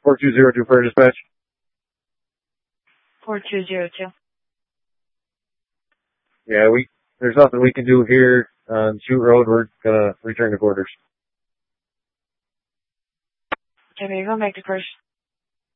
4202 for dispatch. 4202. Yeah, there's nothing we can do here on Shoot Road. We're gonna return to quarters. Okay, maybe I'll make the first.